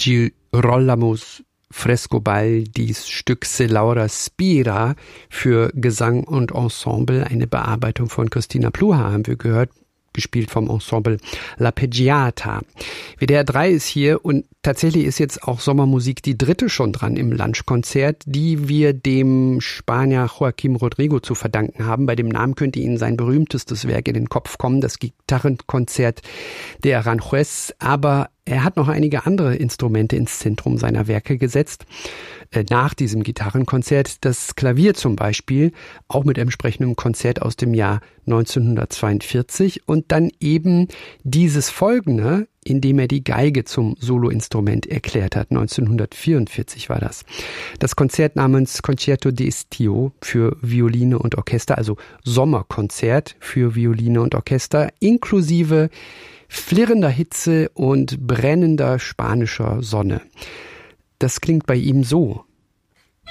Girolamo's Frescobaldi's Stück Se Laura Spira für Gesang und Ensemble, eine Bearbeitung von Christina Pluhar haben wir gehört, gespielt vom Ensemble L'Arpeggiata. WDR 3 ist hier und tatsächlich ist jetzt auch Sommermusik die dritte schon dran im Lunchkonzert, die wir dem Spanier Joaquim Rodrigo zu verdanken haben. Bei dem Namen könnte Ihnen sein berühmtestes Werk in den Kopf kommen, das Gitarrenkonzert de Aranjuez, aber er hat noch einige andere Instrumente ins Zentrum seiner Werke gesetzt. Nach diesem Gitarrenkonzert das Klavier zum Beispiel, auch mit entsprechendem Konzert aus dem Jahr 1942 und dann eben dieses folgende, in dem er die Geige zum Soloinstrument erklärt hat. 1944 war das. Das Konzert namens Concerto d'Estío für Violine und Orchester, also Sommerkonzert für Violine und Orchester, inklusive flirrender Hitze und brennender spanischer Sonne. Das klingt bei ihm so.